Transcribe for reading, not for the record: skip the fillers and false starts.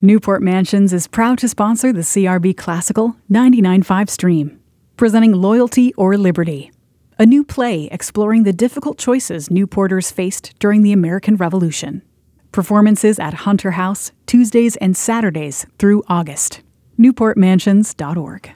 Newport Mansions is proud to sponsor the CRB Classical 99.5 stream, presenting Loyalty or Liberty, a new play exploring the difficult choices Newporters faced during the American Revolution. Performances at Hunter House, Tuesdays and Saturdays through August. NewportMansions.org.